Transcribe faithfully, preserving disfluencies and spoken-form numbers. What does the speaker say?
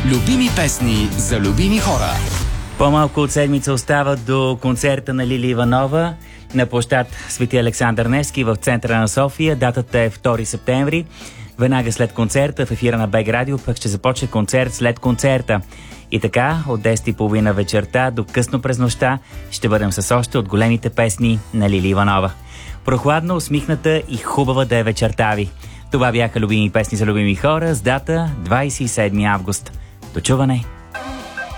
Любими песни за любими хора. По-малко от седмица остава до концерта на Лили Иванова на площад Свети Александър Невски в центъра на София. Датата е втори септември. Веднага след концерта в ефира на БГ Радио пък ще започне концерт след концерта. И така, от десет и половина вечерта до късно през нощта ще бъдем с още от големите песни на Лили Иванова. Прохладно, усмихната и хубава да е вечерта ви. Това бяха любими песни за любими хора с дата двадесет и седми август. До чуване!